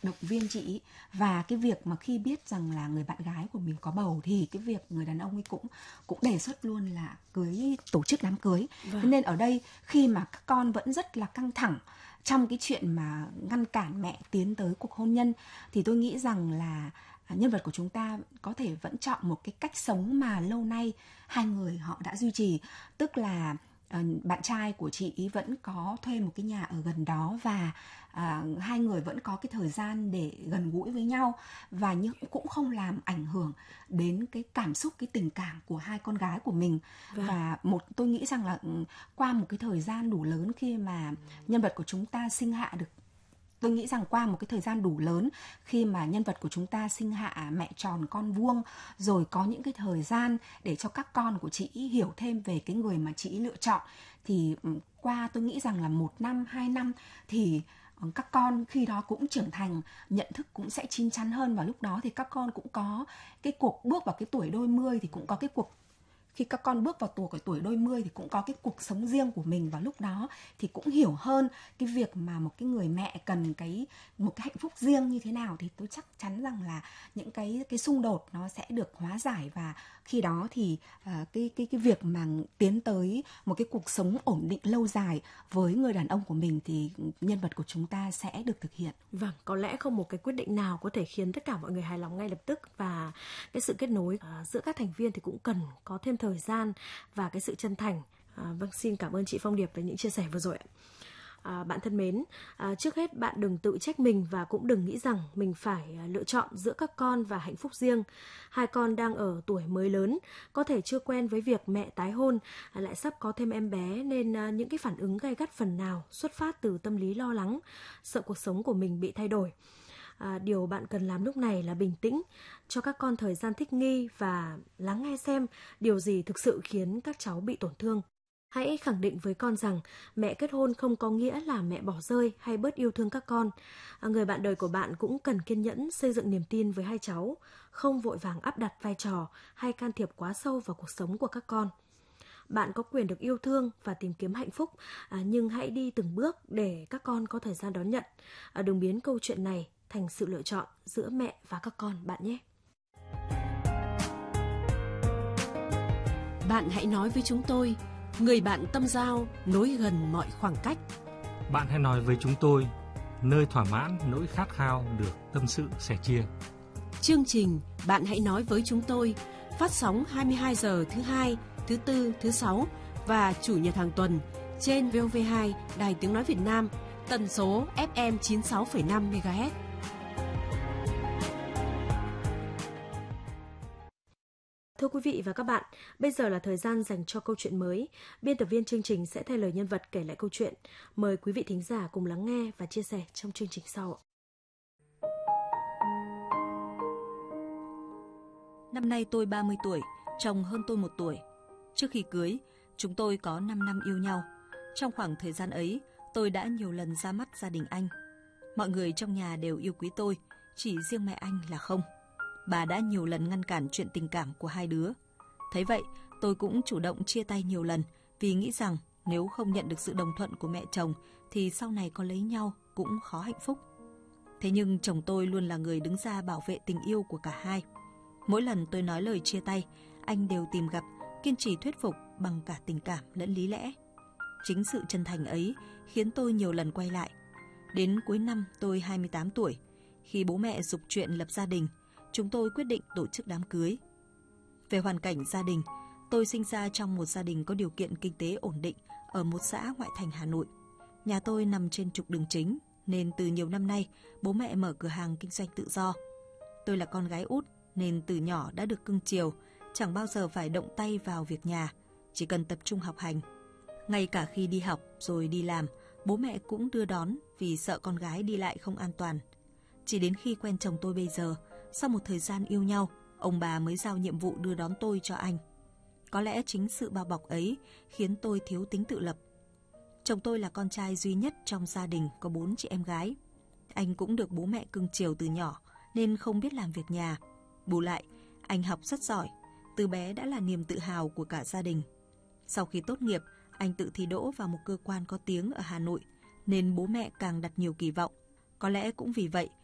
động viên chị ý. Và cái việc mà khi biết rằng là người bạn gái của mình có bầu thì cái việc người đàn ông ấy cũng đề xuất luôn là tổ chức đám cưới. Thế nên ở đây khi mà các con vẫn rất là căng thẳng trong cái chuyện mà ngăn cản mẹ tiến tới cuộc hôn nhân, thì tôi nghĩ rằng là nhân vật của chúng ta có thể vẫn chọn một cái cách sống mà lâu nay hai người họ đã duy trì. Tức là bạn trai của chị ý vẫn có thuê một cái nhà ở gần đó, và hai người vẫn có cái thời gian để gần gũi với nhau, và nhưng cũng không làm ảnh hưởng đến cái cảm xúc, cái tình cảm của hai con gái của mình. Và tôi nghĩ rằng là qua một cái thời gian đủ lớn khi mà nhân vật của chúng ta sinh hạ được, tôi nghĩ rằng qua một cái thời gian đủ lớn khi mà nhân vật của chúng ta sinh hạ mẹ tròn con vuông, rồi có những cái thời gian để cho các con của chị hiểu thêm về cái người mà chị lựa chọn, thì qua tôi nghĩ rằng là 1 năm, 2 năm thì các con khi đó cũng trưởng thành, nhận thức cũng sẽ chín chắn hơn, và lúc đó thì các con cũng có cái cuộc bước vào cái tuổi đôi mươi, thì cũng có cái cuộc, khi các con bước vào tuổi đôi mươi thì cũng có cái cuộc sống riêng của mình, và lúc đó thì cũng hiểu hơn cái việc mà một cái người mẹ cần một cái hạnh phúc riêng như thế nào. Thì tôi chắc chắn rằng là những cái xung đột nó sẽ được hóa giải, và khi đó thì cái việc mà tiến tới một cái cuộc sống ổn định lâu dài với người đàn ông của mình thì nhân vật của chúng ta sẽ được thực hiện. Vâng, có lẽ không một cái quyết định nào có thể khiến tất cả mọi người hài lòng ngay lập tức, và cái sự kết nối giữa các thành viên thì cũng cần có thêm thời gian và cái sự chân thành. Vâng, xin cảm ơn chị Phong Điệp về những chia sẻ vừa rồi ạ. Bạn thân mến, trước hết bạn đừng tự trách mình và cũng đừng nghĩ rằng mình phải lựa chọn giữa các con và hạnh phúc riêng. Hai con đang ở tuổi mới lớn, có thể chưa quen với việc mẹ tái hôn, lại sắp có thêm em bé, nên những cái phản ứng gay gắt phần nào xuất phát từ tâm lý lo lắng, sợ cuộc sống của mình bị thay đổi. Điều bạn cần làm lúc này là bình tĩnh, cho các con thời gian thích nghi và lắng nghe xem điều gì thực sự khiến các cháu bị tổn thương. Hãy khẳng định với con rằng mẹ kết hôn không có nghĩa là mẹ bỏ rơi hay bớt yêu thương các con. Người bạn đời của bạn cũng cần kiên nhẫn xây dựng niềm tin với hai cháu, không vội vàng áp đặt vai trò hay can thiệp quá sâu vào cuộc sống của các con. Bạn có quyền được yêu thương và tìm kiếm hạnh phúc, nhưng hãy đi từng bước để các con có thời gian đón nhận. Đừng biến câu chuyện này thành sự lựa chọn giữa mẹ và các con bạn nhé. Bạn hãy nói với chúng tôi, người bạn tâm giao nối gần mọi khoảng cách. Bạn hãy nói với chúng tôi, nơi thỏa mãn nỗi khát khao được tâm sự sẻ chia. Chương trình Bạn hãy nói với chúng tôi phát sóng 22 giờ thứ Hai, thứ Tư, thứ Sáu và Chủ nhật hàng tuần trên VOV2 Đài Tiếng Nói Việt Nam, tần số FM 96,5 MHz. Thưa quý vị và các bạn, bây giờ là thời gian dành cho câu chuyện mới. Biên tập viên chương trình sẽ thay lời nhân vật kể lại câu chuyện. Mời quý vị thính giả cùng lắng nghe và chia sẻ trong chương trình sau. Năm nay tôi 30 tuổi, chồng hơn tôi 1 tuổi. Trước khi cưới, chúng tôi có 5 năm yêu nhau. Trong khoảng thời gian ấy, tôi đã nhiều lần ra mắt gia đình anh. Mọi người trong nhà đều yêu quý tôi, chỉ riêng mẹ anh là không. Bà đã nhiều lần ngăn cản chuyện tình cảm của hai đứa. Thấy vậy, tôi cũng chủ động chia tay nhiều lần vì nghĩ rằng nếu không nhận được sự đồng thuận của mẹ chồng thì sau này có lấy nhau cũng khó hạnh phúc. Thế nhưng chồng tôi luôn là người đứng ra bảo vệ tình yêu của cả hai. Mỗi lần tôi nói lời chia tay, anh đều tìm gặp, kiên trì thuyết phục bằng cả tình cảm lẫn lý lẽ. Chính sự chân thành ấy khiến tôi nhiều lần quay lại. Đến cuối năm tôi 28 tuổi, khi bố mẹ giục chuyện lập gia đình, chúng tôi quyết định tổ chức đám cưới. Về hoàn cảnh gia đình, tôi sinh ra trong một gia đình có điều kiện kinh tế ổn định ở một xã ngoại thành Hà Nội. Nhà tôi nằm trên trục đường chính, nên từ nhiều năm nay bố mẹ mở cửa hàng kinh doanh tự do. Tôi là con gái út nên từ nhỏ đã được cưng chiều, chẳng bao giờ phải động tay vào việc nhà, chỉ cần tập trung học hành. Ngay cả khi đi học rồi đi làm, bố mẹ cũng đưa đón vì sợ con gái đi lại không an toàn. Chỉ đến khi quen chồng tôi bây giờ, sau một thời gian yêu nhau, ông bà mới giao nhiệm vụ đưa đón tôi cho anh. Có lẽ chính sự bao bọc ấy khiến tôi thiếu tính tự lập. Chồng tôi là con trai duy nhất trong gia đình có 4 chị em gái. Anh cũng được bố mẹ cưng chiều từ nhỏ nên không biết làm việc nhà. Bù lại, anh học rất giỏi, từ bé đã là niềm tự hào của cả gia đình. Sau khi tốt nghiệp, anh tự thi đỗ vào một cơ quan có tiếng ở Hà Nội, nên bố mẹ càng đặt nhiều kỳ vọng. Có lẽ cũng vì vậy